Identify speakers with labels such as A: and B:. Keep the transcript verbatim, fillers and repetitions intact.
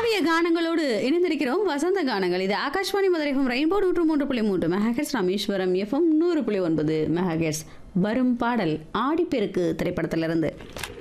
A: காவிய கானங்களோடு இணைந்திருக்கிறோம். வசந்த கானங்கள். இது ஆகாஷ்வாணி மதுரை எஃப்எம் ரெயின்போ நூற்று மூன்று புள்ளி மூன்று மெகாஹெர்ட்ஸ், ராமேஸ்வரம் எஃப்எம் நூறு புள்ளி ஒன்பது மெகாஹெர்ட்ஸ். வரும் பாடல் ஆடிப்பெருக்கு திரைப்படத்திலிருந்து.